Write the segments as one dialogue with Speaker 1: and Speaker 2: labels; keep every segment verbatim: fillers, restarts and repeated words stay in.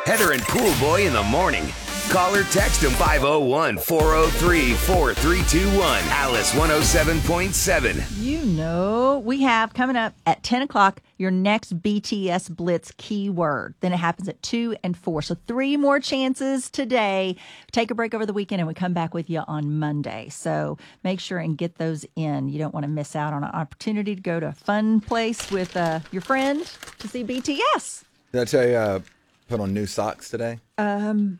Speaker 1: Heather and Pool Boy in the morning. Call or text them five oh one, four oh three, four three two one. Alice one oh seven point seven.
Speaker 2: You know, we have coming up at ten o'clock your next B T S Blitz keyword. Then it happens at two and four. So three more chances today. Take a break over the weekend and we come back with you on Monday. So make sure and get those in. You don't want to miss out on an opportunity to go to a fun place with uh, your friend to see B T S.
Speaker 3: Did I tell you I put on new socks today?
Speaker 2: Um...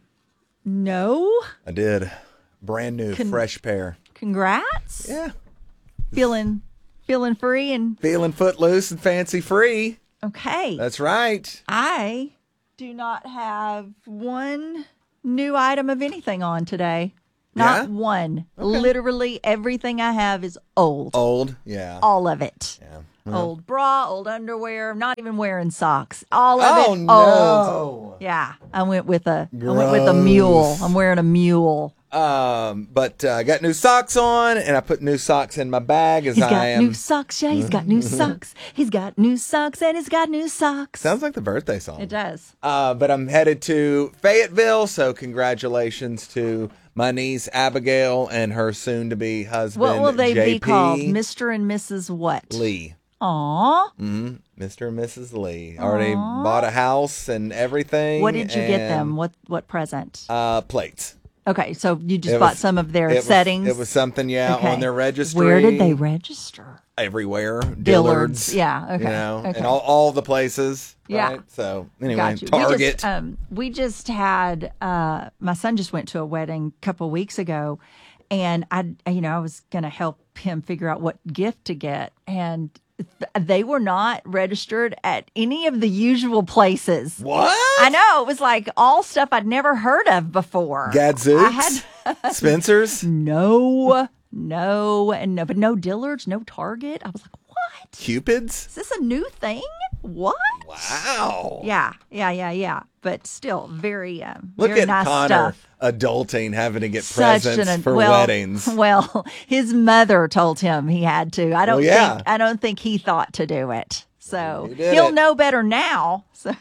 Speaker 2: No.
Speaker 3: I did. Brand new, Con- fresh pair.
Speaker 2: Congrats.
Speaker 3: Yeah.
Speaker 2: Feeling feeling free and...
Speaker 3: Feeling footloose and fancy free.
Speaker 2: Okay.
Speaker 3: That's right.
Speaker 2: I do not have one new item of anything on today. Not
Speaker 3: yeah?
Speaker 2: one.
Speaker 3: Okay.
Speaker 2: Literally everything I have is old.
Speaker 3: Old, yeah.
Speaker 2: All of it.
Speaker 3: Yeah.
Speaker 2: Well. Old bra, old underwear. I'm not even wearing socks. All of
Speaker 3: oh,
Speaker 2: it
Speaker 3: no.
Speaker 2: old. Yeah. I went with a
Speaker 3: Gross.
Speaker 2: I went with a mule. I'm wearing a mule.
Speaker 3: Um, but uh, I got new socks on, and I put new socks in my bag as
Speaker 2: he's got
Speaker 3: I am.
Speaker 2: new socks, yeah. He's got new socks. He's got new socks, and he's got new socks.
Speaker 3: Sounds like the birthday song.
Speaker 2: It does.
Speaker 3: Uh, but I'm headed to Fayetteville, so congratulations to my niece Abigail and her soon-to-be husband.
Speaker 2: What will they
Speaker 3: J P
Speaker 2: be called? Mister and Missus what?
Speaker 3: Lee.
Speaker 2: Aw.
Speaker 3: Mm-hmm. Mister and Missus Lee. Already Aww. Bought a house and everything.
Speaker 2: What did you get them? What what present?
Speaker 3: Uh, plates.
Speaker 2: Okay, so you just
Speaker 3: it
Speaker 2: bought
Speaker 3: was,
Speaker 2: some of their
Speaker 3: it
Speaker 2: settings?
Speaker 3: Was, it was something, yeah,
Speaker 2: okay.
Speaker 3: on their registry.
Speaker 2: Where did they register?
Speaker 3: Everywhere.
Speaker 2: Dillard's.
Speaker 3: Dillard's.
Speaker 2: Yeah, okay.
Speaker 3: You know,
Speaker 2: okay.
Speaker 3: and all, all the places.
Speaker 2: Yeah.
Speaker 3: Right? So, anyway,
Speaker 2: Got you.
Speaker 3: Target.
Speaker 2: We just, um, we just had, uh, my son just went to a wedding a couple of weeks ago, and I, you know, I was going to help him figure out what gift to get, and they were not registered at any of the usual places.
Speaker 3: What?
Speaker 2: I know. It was like all stuff I'd never heard of before.
Speaker 3: Gadzooks?
Speaker 2: Had...
Speaker 3: Spencer's?
Speaker 2: No, no, and no, but no Dillard's, no Target. I was like, what?
Speaker 3: Cupid's?
Speaker 2: Is this a new thing? What?
Speaker 3: Wow.
Speaker 2: Yeah, yeah, yeah, yeah. But still, very, um,
Speaker 3: Look
Speaker 2: very
Speaker 3: at
Speaker 2: nice
Speaker 3: Connor
Speaker 2: stuff.
Speaker 3: Adulting, having to get
Speaker 2: Such
Speaker 3: presents
Speaker 2: an,
Speaker 3: for
Speaker 2: well,
Speaker 3: weddings.
Speaker 2: Well, his mother told him he had to. I don't
Speaker 3: well, yeah.
Speaker 2: think. I don't think he thought to do it. So
Speaker 3: he
Speaker 2: he'll
Speaker 3: it.
Speaker 2: know better now. So,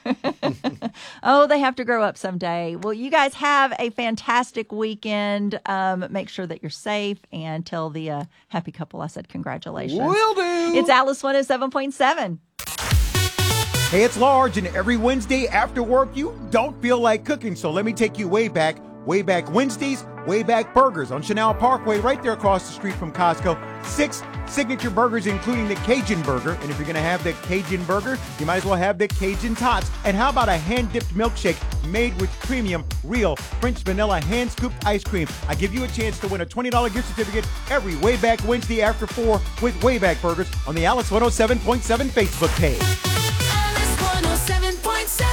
Speaker 2: oh, they have to grow up someday. Well, you guys have a fantastic weekend. Um, make sure that you're safe and tell the uh, happy couple I said congratulations.
Speaker 3: Will do.
Speaker 2: It's Alice one oh seven point seven.
Speaker 4: Hey, it's Large, and every Wednesday after work, you don't feel like cooking, so let me take you way back. Way Back Wednesdays, Way Back Burgers on Chanel Parkway, right there across the street from Costco. Six signature burgers, including the Cajun Burger. And if you're going to have the Cajun Burger, you might as well have the Cajun Tots. And how about a hand-dipped milkshake made with premium, real French vanilla hand-scooped ice cream? I give you a chance to win a twenty dollars gift certificate every Way Back Wednesday after four with Way Back Burgers on the Alice one oh seven point seven Facebook page.
Speaker 5: Alice one oh seven point seven.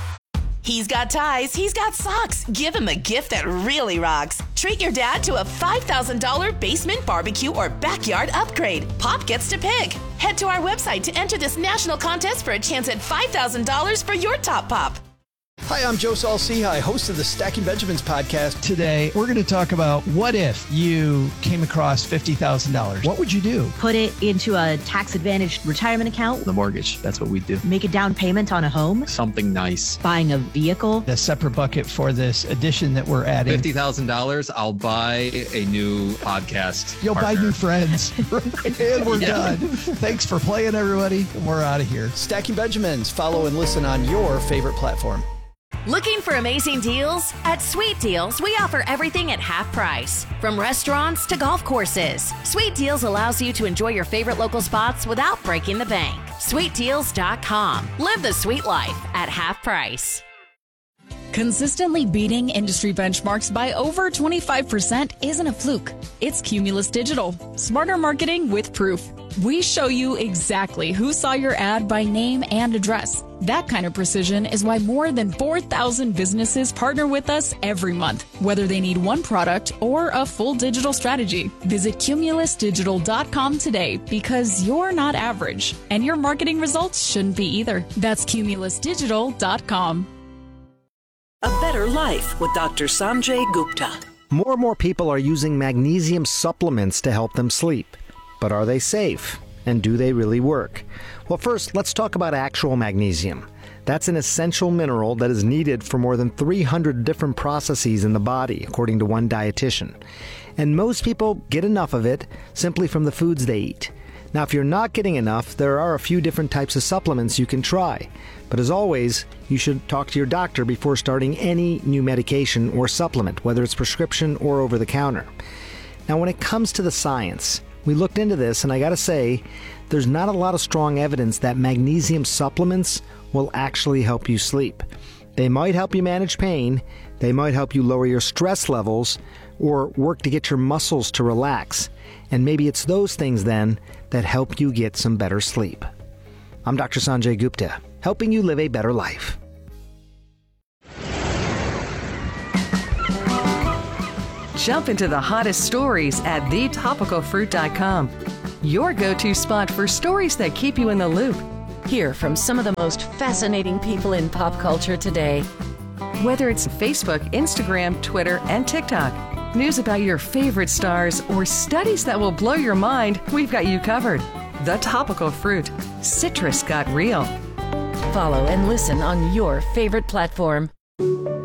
Speaker 6: He's got ties, he's got socks. Give him a gift that really rocks. Treat your dad to a five thousand dollars basement barbecue or backyard upgrade. Pop gets to pick. Head to our website to enter this national contest for a chance at five thousand dollars for your top pop.
Speaker 7: Hi, I'm Joe Saul-Sehy, host of the Stacking Benjamins podcast.
Speaker 8: Today, we're going to talk about what if you came across fifty thousand dollars? What would you do?
Speaker 9: Put it into a tax-advantaged retirement account.
Speaker 10: The mortgage, that's what we do.
Speaker 9: Make a down payment on a home.
Speaker 10: Something nice.
Speaker 9: Buying a vehicle.
Speaker 8: A separate bucket for this addition that we're adding.
Speaker 10: fifty thousand dollars, I'll buy a new podcast
Speaker 8: You'll
Speaker 10: partner.
Speaker 8: buy new friends. And we're yeah. done. Thanks for playing, everybody. We're out of here.
Speaker 7: Stacking Benjamins. Follow and listen on your favorite platform.
Speaker 6: Looking for amazing deals? At Sweet Deals, we offer everything at half price. From restaurants to golf courses, Sweet Deals allows you to enjoy your favorite local spots without breaking the bank. sweet deals dot com. Live the sweet life at half price.
Speaker 11: Consistently beating industry benchmarks by over twenty-five percent isn't a fluke. It's Cumulus Digital. Smarter marketing with proof. We show you exactly who saw your ad by name and address. That kind of precision is why more than four thousand businesses partner with us every month, whether they need one product or a full digital strategy. Visit cumulus digital dot com today because you're not average, and your marketing results shouldn't be either. That's cumulus digital dot com.
Speaker 12: A better life with Doctor Sanjay Gupta.
Speaker 13: More and more people are using magnesium supplements to help them sleep. But are they safe? And do they really work? Well, first, let's talk about actual magnesium. That's an essential mineral that is needed for more than three hundred different processes in the body, according to one dietitian. And most people get enough of it simply from the foods they eat. Now, if you're not getting enough, there are a few different types of supplements you can try. But as always, you should talk to your doctor before starting any new medication or supplement, whether it's prescription or over the counter. Now, when it comes to the science, we looked into this, and I gotta say, there's not a lot of strong evidence that magnesium supplements will actually help you sleep. They might help you manage pain, they might help you lower your stress levels, or work to get your muscles to relax. And maybe it's those things then that help you get some better sleep. I'm Doctor Sanjay Gupta, helping you live a better life.
Speaker 14: Jump into the hottest stories at the topical fruit dot com. Your go-to spot for stories that keep you in the loop.
Speaker 15: Hear from some of the most fascinating people in pop culture today.
Speaker 14: Whether it's Facebook, Instagram, Twitter, and TikTok, news about your favorite stars, or studies that will blow your mind, we've got you covered. The Topical Fruit. Citrus got real.
Speaker 15: Follow and listen on your favorite platform.